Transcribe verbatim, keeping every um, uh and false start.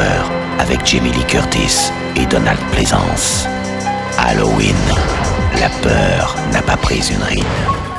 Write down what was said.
peur avec Jamie Lee Curtis et Donald Pleasence. Halloween, la peur n'a pas pris une ride.